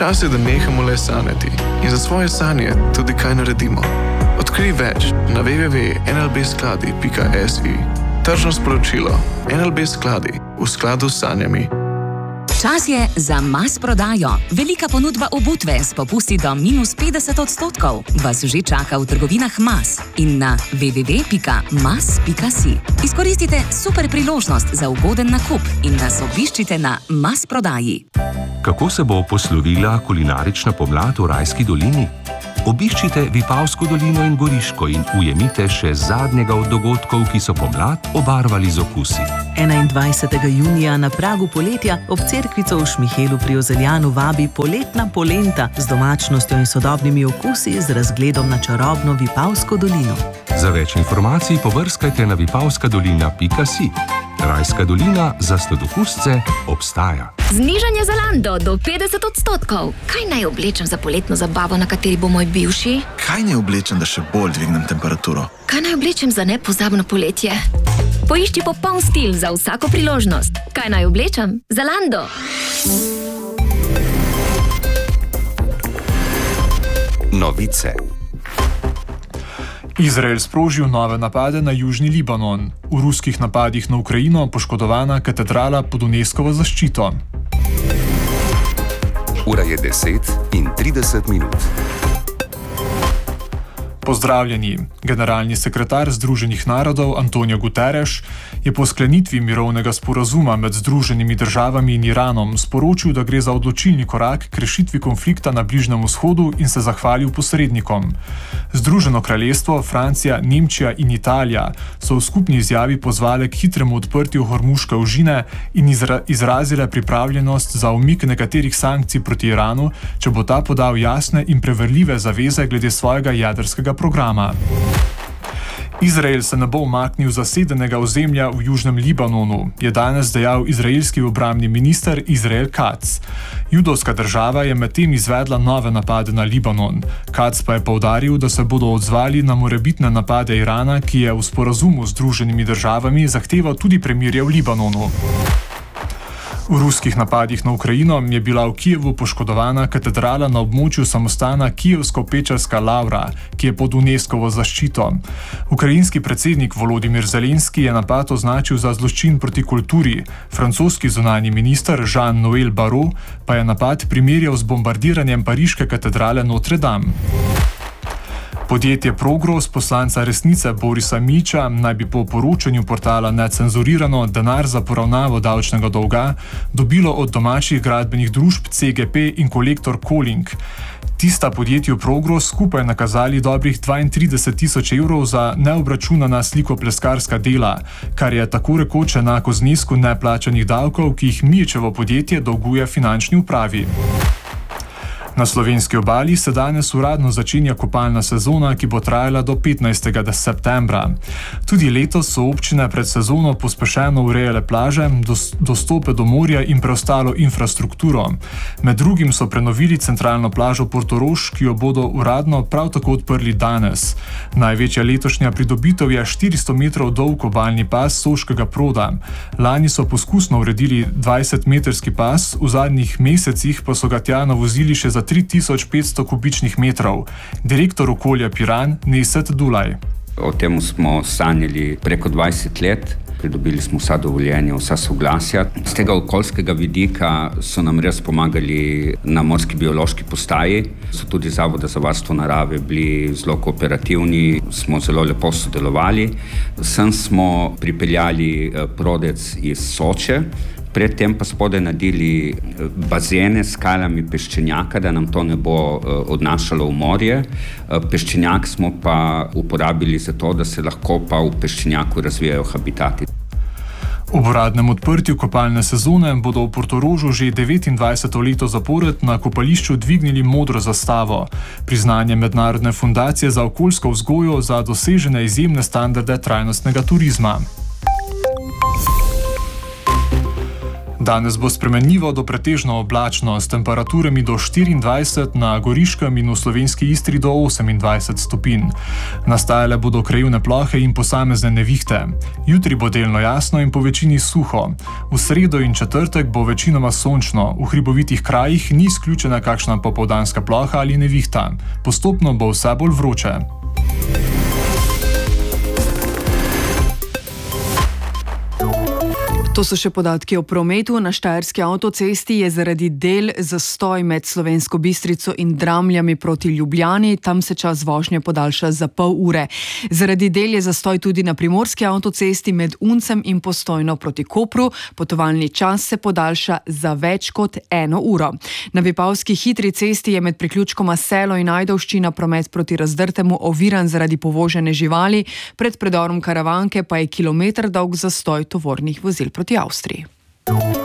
Čas je, da nehamo le sanjati in za svoje sanje tudi kaj naredimo. Odkrij več na www.nlbskladi.si. Tržno sporočilo. NLB Skladi v skladu s sanjami. Čas je za Mas prodajo. Velika ponudba obutve s popusti do -50% vas že čaka v trgovinah Mas in na www.mas.si. Izkoristite super priložnost za ugoden nakup in nas obiščite na Mas prodaji. Kako se bo poslovila kulinarična pomlad v Rajski dolini? Obiščite Vipavsko dolino in Goriško in ujemite še zadnjega od dogodkov, ki so pomlad obarvali z okusi. 21. junija na pragu poletja ob cerkvico v Šmihelu pri Ozeljanu vabi poletna polenta z domačnostjo in sodobnimi okusi z razgledom na čarobno Vipavsko dolino. Za več informacij pobrskajte na vipavskadolina.si. Rajska dolina za sladokusce obstaja. Znižanje Zalando do 50%. Kaj naj oblečem za poletno zabavo, na kateri bo moj bivši? Kaj naj oblečem, da še bolj dvignem temperaturo? Kaj naj oblečem za nepozabno poletje? Poišči popoln stil za vsako priložnost. Kaj naj oblečem? Zalando. Novice. Izrael sprožil nove napade na južni Libanon. V ruskih napadih na Ukrajino poškodovana katedrala pod UNESCO-ovo zaščito. Ura je 10:30. Pozdravljeni. Generalni sekretar Združenih narodov Antonio Guterres je po sklenitvi mirovnega sporazuma med Združenimi državami in Iranom sporočil, da gre za odločilni korak k rešitvi konflikta na Bližnjem vzhodu in se zahvalil posrednikom. Združeno kraljestvo, Francija, Nemčija in Italija so v skupni izjavi pozvale k hitremu odprtju Hormuške ožine in izrazile pripravljenost za umik nekaterih sankcij proti Iranu, če bo ta podal jasne in preverljive zaveze glede svojega jedrskega programa. Izrael se ne bo umaknil zasedenega ozemlja v južnem Libanonu, je danes dejal izraelski obrambni minister Izrael Katz. Judovska država je medtem izvedla nove napade na Libanon. Katz pa je poudaril, da se bodo odzvali na morebitne napade Irana, ki je v sporazumu z Združenimi državami zahteval tudi premirje v Libanonu. V ruskih napadih na Ukrajino je bila v Kijevu poškodovana katedrala na območju samostana Kijevsko-Pečerska Lavra, ki je pod UNESCO-ovo zaščito. Ukrajinski predsednik Volodimir Zelenski je napad označil za zločin proti kulturi. Francoski zunanji minister Jean-Noël Barrot pa je napad primerjal z bombardiranjem pariške katedrale Notre Dame. Podjetje Progros poslanca Resnice Borisa Miča naj bi po poročanju portala Necenzurirano denar za poravnavo davčnega dolga dobilo od domačih gradbenih družb CGP in Kolektor Koling. Tista podjetju Progros skupaj nakazali dobrih 32.000 evrov za neobračunana slikopleskarska dela, kar je tako rekoč enako znesku neplačanih davkov, ki jih Mičevo podjetje dolguje finančni upravi. Na slovenski obali se danes uradno začenja kopalna sezona, ki bo trajala do 15. septembra. Tudi letos so občine pred sezono pospešeno urejale plaže, dostope do morja in preostalo infrastrukturo. Med drugim so prenovili centralno plažo Portorož, ki jo bodo uradno prav tako odprli danes. Največja letošnja pridobitev je 400 metrov dolg obalni pas Soškega proda. Lani so poskusno uredili 20-metrski pas, v zadnjih mesecih pa so ga tja navozili še za 3500 kubičnih metrov. Direktor okolja Piran Neset Dulaj. O tem smo sanjali preko 20 let. Pridobili smo vsa dovoljenja, vsa soglasja. Z tega okoljskega vidika so nam res pomagali na Morski biološki postaji. So tudi Zavoda za varstvo narave bili zelo kooperativni, smo zelo lepo sodelovali. Sem smo pripeljali prodec iz Soče, predtem pa spodaj naredili bazene s skalami peščenjaka, da nam to ne bo odnašalo v morje. Peščenjak smo pa uporabili za to, da se lahko pa v peščenjaku razvijajo habitati. Ob uradnem odprtju kopalne sezone bodo v Portorožu že 29. leto zapored na kopališču dvignili modro zastavo. Priznanje Mednarodne fundacije za okoljsko vzgojo za dosežene izjemne standarde trajnostnega turizma. Danes bo spremenljivo do pretežno oblačno s temperaturami do 24, na Goriškem in v slovenski Istri do 28 stopinj. Nastajale bodo krajevne plohe in posamezne nevihte. Jutri bo delno jasno in po večini suho. V sredo in četrtek bo večinoma sončno. V hribovitih krajih ni izključena kakšna popoldanska ploha ali nevihta. Postopno bo vse bolj vroče. To so še podatki o prometu. Na Štajerski avtocesti je zaradi del zastoj med Slovensko Bistrico in Dramljami proti Ljubljani. Tam se čas vožnje podaljša za pol ure. Zaradi del je zastoj tudi na Primorski avtocesti med Uncem in Postojno proti Kopru. Potovalni čas se podaljša za več kot 1 uro. Na Vipavski hitri cesti je med priključkoma Selo in Ajdovščina promet proti Razdrtemu oviran zaradi povožene živali. Pred predorom Karavanke pa je kilometer dolg zastoj tovornih vozil proti Avstriji.